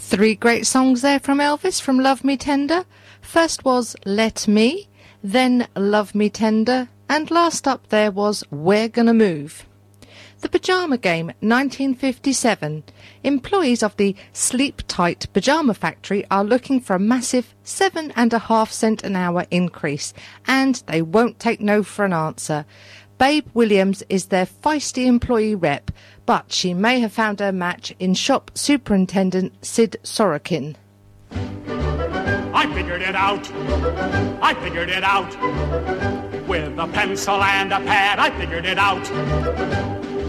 Three great songs there from Elvis from Love Me Tender. First was Let Me, then Love Me Tender, and last up there was We're Gonna Move. The Pyjama Game, 1957. Employees of the Sleep Tight Pyjama Factory are looking for a massive 7.5 cent an hour increase, and they won't take no for an answer. Babe Williams is their feisty employee rep, but she may have found her match in shop superintendent Sid Sorokin. I figured it out. I figured it out. With a pencil and a pad, I figured it out.